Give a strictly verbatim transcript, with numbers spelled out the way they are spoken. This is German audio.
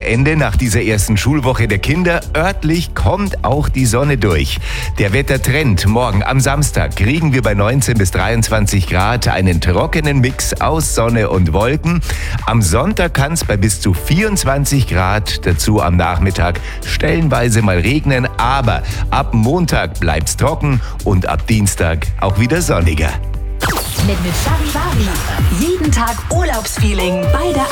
Wochenende nach dieser ersten Schulwoche der Kinder. Örtlich kommt auch die Sonne durch. Der Wettertrend: morgen am Samstag kriegen wir bei neunzehn bis dreiundzwanzig Grad einen trockenen Mix aus Sonne und Wolken. Am Sonntag kann es bei bis zu vierundzwanzig Grad, dazu am Nachmittag stellenweise mal regnen, aber ab Montag bleibt's trocken und ab Dienstag auch wieder sonniger. Mit, mit Charivari. Jeden Tag Urlaubsfeeling bei der